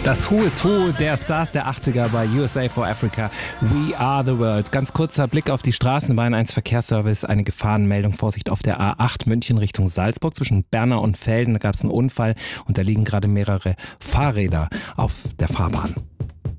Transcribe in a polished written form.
Das Who is Who der Stars der 80er bei USA for Africa. We are the world. Ganz kurzer Blick auf die Straßen. Bayern 1 Verkehrsservice. Eine Gefahrenmeldung. Vorsicht auf der A8 München Richtung Salzburg. Zwischen Bernau und Velden. Da gab es einen Unfall und da liegen gerade mehrere Fahrräder auf der Fahrbahn.